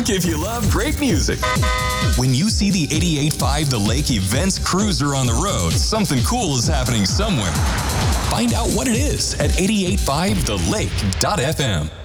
talk if you love great music. When you see the 88.5 The Lake Events Cruiser on the road, something cool is happening somewhere. Find out what it is at 88.5thelake.fm.